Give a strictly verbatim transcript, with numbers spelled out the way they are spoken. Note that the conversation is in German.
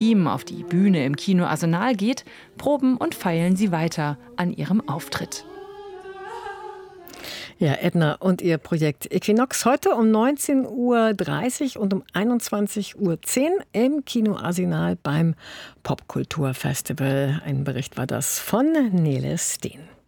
Team auf die Bühne im Kino Arsenal geht, proben und feilen sie weiter an ihrem Auftritt. Ja, Edna und ihr Projekt Equinox heute um neunzehn Uhr dreißig und um einundzwanzig Uhr zehn im Kino Arsenal beim Popkulturfestival. Ein Bericht war das von Nele Steen.